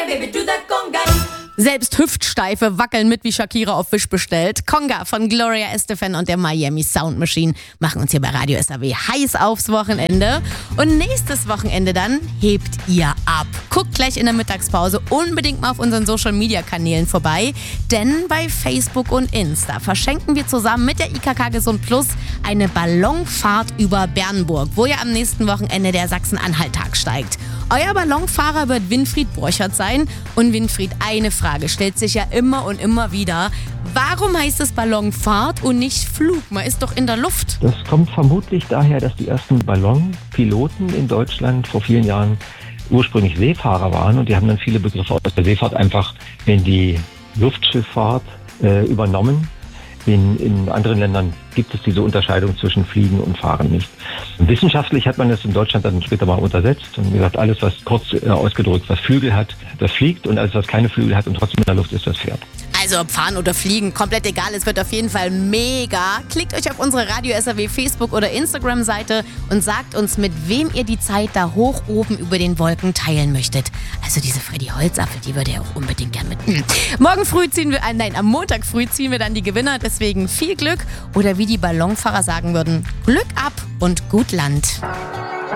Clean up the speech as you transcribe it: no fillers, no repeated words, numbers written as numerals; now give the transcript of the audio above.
baby, do that conga. Selbst Hüftsteife wackeln mit wie Shakira auf Wish bestellt. Conga von Gloria Estefan und der Miami Sound Machine machen uns hier bei Radio SAW heiß aufs Wochenende. Und nächstes Wochenende dann hebt ihr ab. Guckt gleich in der Mittagspause unbedingt mal auf unseren Social Media Kanälen vorbei. Denn bei Facebook und Insta verschenken wir zusammen mit der IKK Gesund Plus eine Ballonfahrt über Bernburg, wo ja am nächsten Wochenende der Sachsen-Anhalt-Tag steigt. Euer Ballonfahrer wird Winfried Borchert sein. Und Winfried, eine Frage stellt sich ja immer und immer wieder. Warum heißt es Ballonfahrt und nicht Flug? Man ist doch in der Luft. Das kommt vermutlich daher, dass die ersten Ballonpiloten in Deutschland vor vielen Jahren ursprünglich Seefahrer waren. Und die haben dann viele Begriffe aus der Seefahrt einfach in die Luftschifffahrt übernommen. In anderen Ländern gibt es diese Unterscheidung zwischen Fliegen und Fahren nicht. Wissenschaftlich hat man das in Deutschland dann später mal untersetzt und gesagt, alles, was kurz ausgedrückt, was Flügel hat, das fliegt, und alles, was keine Flügel hat und trotzdem in der Luft ist, das fährt. Also ob fahren oder fliegen, komplett egal, es wird auf jeden Fall mega. Klickt euch auf unsere Radio SAW Facebook- oder Instagram-Seite und sagt uns, mit wem ihr die Zeit da hoch oben über den Wolken teilen möchtet. Also diese Freddy Holzapfel, die würde er auch unbedingt gern mit. Am Montag früh ziehen wir dann die Gewinner, deswegen viel Glück, oder wie die Ballonfahrer sagen würden, Glück ab und gut Land.